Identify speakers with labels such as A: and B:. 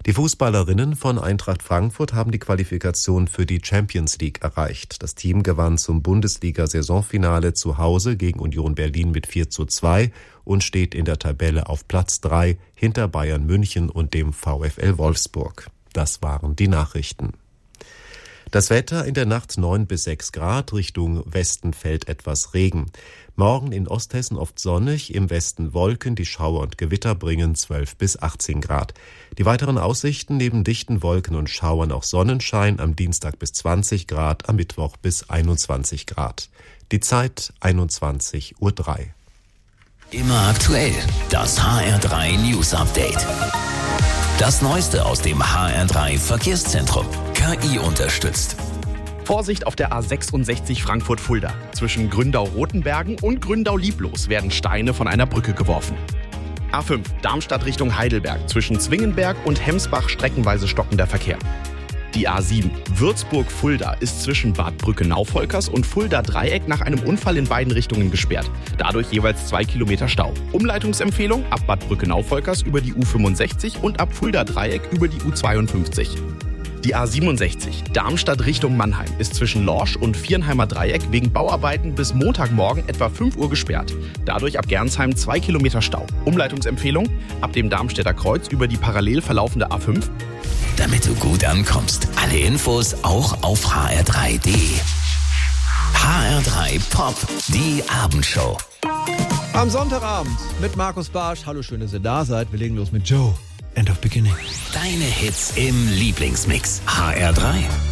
A: Die Fußballerinnen von Eintracht Frankfurt haben die Qualifikation für die Champions League erreicht. Das Team gewann zum Bundesliga-Saisonfinale zu Hause gegen Union Berlin mit 4:2 und steht in der Tabelle auf Platz 3 hinter Bayern München und dem VfL Wolfsburg. Das waren die Nachrichten. Das Wetter: in der Nacht 9 bis 6 Grad, Richtung Westen fällt etwas Regen. Morgen in Osthessen oft sonnig, im Westen Wolken, die Schauer und Gewitter bringen 12 bis 18 Grad. Die weiteren Aussichten: neben dichten Wolken und Schauern auch Sonnenschein, am Dienstag bis 20 Grad, am Mittwoch bis 21 Grad. Die Zeit 21:03 Uhr.
B: Immer aktuell, das HR3 News Update. Das Neueste aus dem HR3 Verkehrszentrum. KI unterstützt.
C: Vorsicht auf der A66 Frankfurt-Fulda. Zwischen Gründau-Rotenbergen und Gründau-Lieblos werden Steine von einer Brücke geworfen. A5 Darmstadt Richtung Heidelberg. Zwischen Zwingenberg und Hemsbach streckenweise stockender Verkehr. Die A7 Würzburg-Fulda ist zwischen Bad Brückenau-Volkers und Fulda-Dreieck nach einem Unfall in beiden Richtungen gesperrt. Dadurch jeweils 2 Kilometer Stau. Umleitungsempfehlung: ab Bad Brückenau-Volkers über die U65 und ab Fulda-Dreieck über die U52. Die A67 Darmstadt Richtung Mannheim ist zwischen Lorsch und Viernheimer Dreieck wegen Bauarbeiten bis Montagmorgen etwa 5 Uhr gesperrt. Dadurch ab Gernsheim 2 Kilometer Stau. Umleitungsempfehlung: ab dem Darmstädter Kreuz über die parallel verlaufende A5.
B: Damit du gut ankommst. Alle Infos auch auf hr3.de. HR3 Pop, die Abendshow.
D: Am Sonntagabend mit Markus Barsch. Hallo, schön, dass ihr da seid. Wir legen los mit Joe. End of Beginning.
B: Deine Hits im Lieblingsmix. HR3.